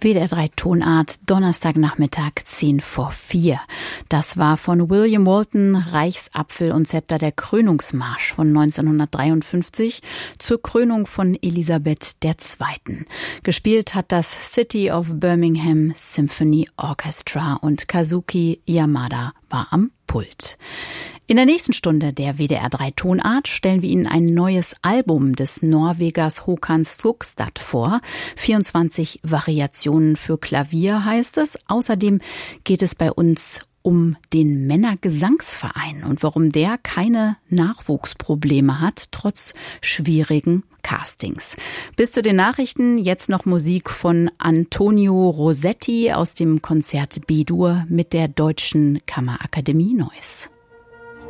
WDR 3 Tonart, Donnerstagnachmittag 4:10. Das war von William Walton Reichsapfel und Zepter der Krönungsmarsch von 1953 zur Krönung von Elisabeth II. Gespielt hat das City of Birmingham Symphony Orchestra und Kazuki Yamada war am Pult. In der nächsten Stunde der WDR 3 Tonart stellen wir Ihnen ein neues Album des Norwegers Håkan Skogstad vor. 24 Variationen für Klavier heißt es. Außerdem geht es bei uns um den Männergesangsverein und warum der keine Nachwuchsprobleme hat, trotz schwierigen Castings. Bis zu den Nachrichten jetzt noch Musik von Antonio Rossetti aus dem Konzert B-Dur mit der Deutschen Kammerakademie Neuss.